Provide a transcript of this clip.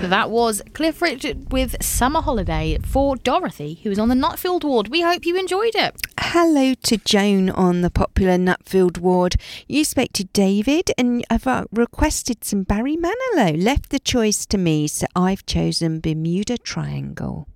That was Cliff Richard with Summer Holiday for Dorothy, who was on the Nutfield ward. We hope you enjoyed it. Hello to Joan on the popular Nutfield ward. You spoke to David and I've requested some Barry Manilow. Left the choice to me, so I've chosen Bermuda Triangle.